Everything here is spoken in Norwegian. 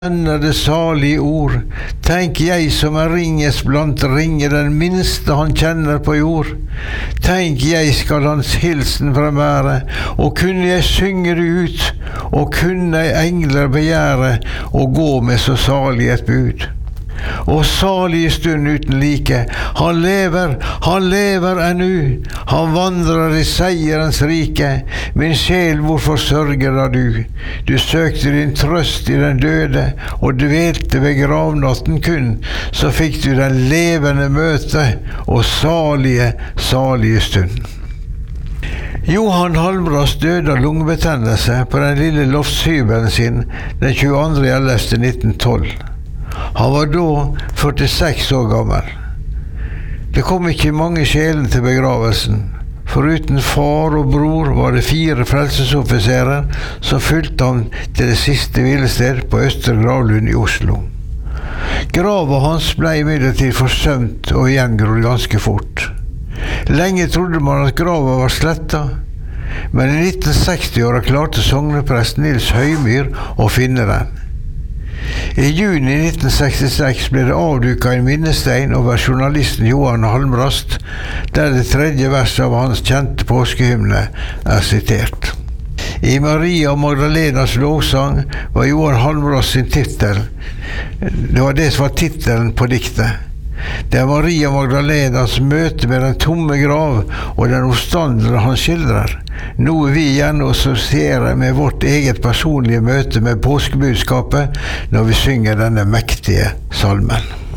Kjenner det salige ord, tenk jeg som ringes blant ringer, den minste han kjenner på jord. Tenk jeg skal hans hilsen fremvære, og kunne jeg synge det ut, og kunne engler begjære, og gå med så salig et bud. Og salig stund uten like, han lever ennu, han vandrer i seierens rike. Min sjel, hvorfor sørger da du? Du søkte din trøst i den døde, og dvelte ved gravnatten kun, så fikk du den levende møte, og salige stund. Johan Halmras døde av lungebetennelse på den lille loftshybelen sin den 22.11.1912. Han var da 46 år gammel. Det kom ikke mange sjelene til begravelsen. Foruten far og bror var det 4 frelsesoffiserer som fulgte ham til det siste hvilested på Østre Gravlund i Oslo. Grava hans ble imidlertid forsømt og gjengrodd ganske fort. Lenge trodde man at grava var sletta, men i 1960-åra klarte sogneprest Nils Høymyr å finne den. I juni 1966 ble det avduket en minnestein over journalisten Johan Halmrast, der det 3. verset av hans kjente påskehymne er sitert. I Maria Magdalenas lovsang var Johan Halmrast sin titel. Det var det som var titelen på diktet. Det er Maria Magdalenas møte med den tomme grav og den oppstandelse han skildrer, noe vi gjerne assosierer med vårt eget personlige møte med påskebudskapet når vi synger denne mektige salmen.